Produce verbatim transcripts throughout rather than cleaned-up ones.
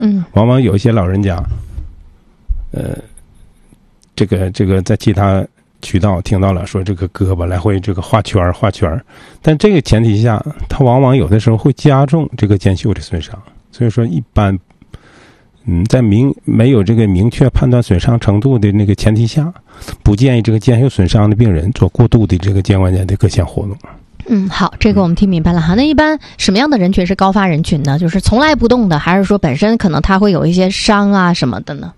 嗯， 往往有一些老人家，呃，这个这个在其他渠道听到了说这个胳膊来回这个画圈画圈，但这个前提下，它往往有的时候会加重这个肩袖的损伤。所以说，一般，嗯，在明没有这个明确判断损伤程度的那个前提下，不建议这个肩袖损伤的病人做过度的这个肩关节的各项活动。 嗯，好，这个我们听明白了哈。那一般什么样的人群是高发人群呢？就是从来不动的，还是说本身可能他会有一些伤啊什么的呢？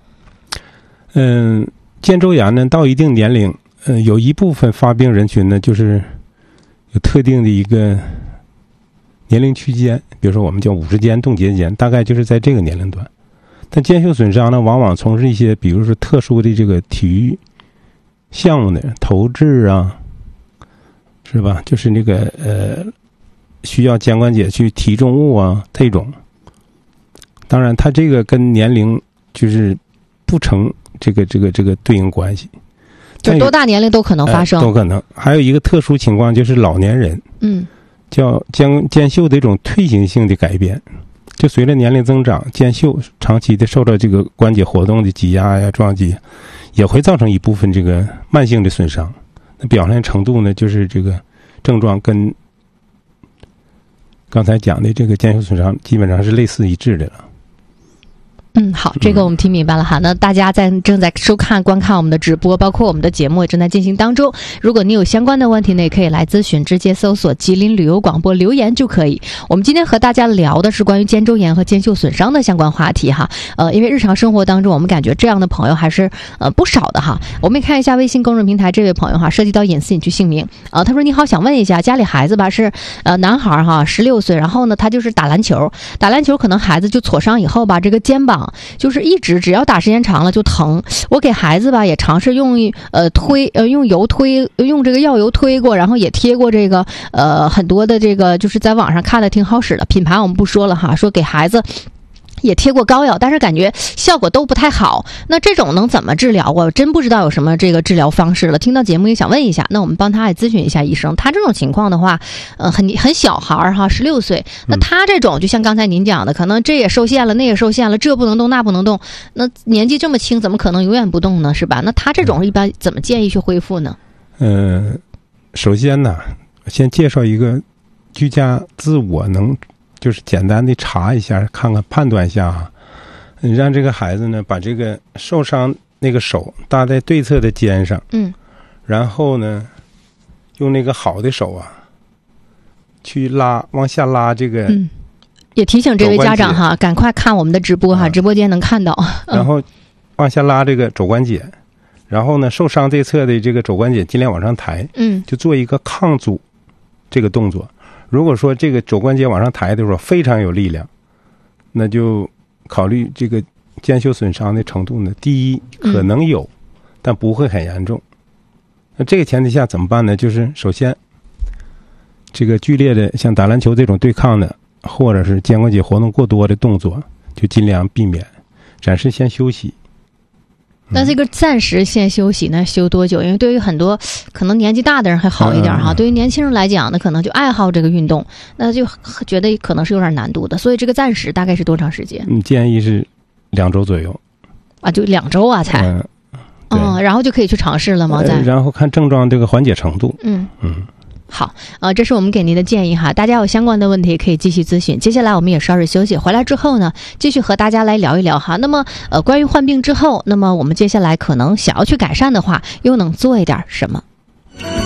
嗯，肩周炎呢，到一定年龄，呃，有一部分发病人群呢，就是有特定的一个年龄区间，比如说我们叫五十肩、冻结肩，大概就是在这个年龄段。但肩袖损伤呢，往往从事一些，比如说特殊的这个体育项目的投掷啊。是吧？就是那个呃，需要肩关节去提重物啊，这种。当然，它这个跟年龄就是不成这个这个这个对应关系。 就多大年龄都可能发生， 呃、都可能。还有一个特殊情况就是老年人， 嗯， 叫肩肩袖的一种退行性的改变，就随着年龄增长，肩袖长期的受到这个关节活动的挤压呀、撞击，也会造成一部分这个慢性的损伤。表现程度呢，就是这个症状跟刚才讲的这个肩袖损伤基本上是类似一致的了。 嗯，好，这个我们听明白了哈。那大家在正在收看、观看我们的直播，包括我们的节目也正在进行当中。如果你有相关的问题呢，也可以来咨询，直接搜索吉林旅游广播留言就可以。我们今天和大家聊的是关于肩周炎和肩袖损伤的相关话题哈。呃，因为日常生活当中，我们感觉这样的朋友还是呃不少的哈。我们也看一下微信公众平台这位朋友哈，涉及到隐私，你去姓名啊、呃。他说：“你好，想问一下，家里孩子吧是呃男孩哈，十六岁，然后呢他就是打篮球，打篮球可能孩子就挫伤以后吧，这个肩膀。”就是一直只要打时间长了就疼，我给孩子吧也尝试用呃推呃用油推用这个药油推过，然后也贴过这个呃很多的这个就是在网上看的挺好使的品牌我们不说了哈，说给孩子也贴过膏药，但是感觉效果都不太好。那这种能怎么治疗？我真不知道有什么这个治疗方式了。听到节目也想问一下，那我们帮他也咨询一下医生。他这种情况的话，呃，很很小孩儿哈，十六岁。那他这种就像刚才您讲的，可能这也受限了，那也受限了，这不能动，那不能动。那年纪这么轻，怎么可能永远不动呢？是吧？那他这种一般怎么建议去恢复呢？ 嗯、呃，首先呢，先介绍一个居家自我能。就是简单的查一下，看看判断一下啊。你让这个孩子呢，把这个受伤那个手搭在对侧的肩上， 嗯， 然后呢，用那个好的手啊，去拉往下拉这个。 嗯，也提醒这位家长哈，赶快看我们的直播哈，直播间能看到。 嗯、然后往下拉这个肘关节，然后呢，受伤这侧的这个肘关节尽量往上抬， 嗯， 就做一个抗阻这个动作。如果说这个肘关节往上抬的时候非常有力量，那就考虑这个肩袖损伤的程度呢，第一可能有，嗯、但不会很严重。那这个前提下怎么办呢？就是首先，这个剧烈的像打篮球这种对抗的，或者是肩关节活动过多的动作，就尽量避免，暂时先休息。 那这个暂时先休息，那休多久？因为对于很多可能年纪大的人还好一点哈，嗯、对于年轻人来讲呢，可能就爱好这个运动，那就觉得可能是有点难度的。所以这个暂时大概是多长时间？ 你建议是两周左右啊，就两周啊才，嗯，嗯，然后就可以去尝试了吗？再、 呃、然后看症状这个缓解程度， 嗯嗯。 好，呃，这是我们给您的建议哈，大家有相关的问题可以继续咨询。接下来我们也稍事休息，回来之后呢，继续和大家来聊一聊哈。那么，呃，关于患病之后，那么我们接下来可能想要去改善的话，又能做一点什么？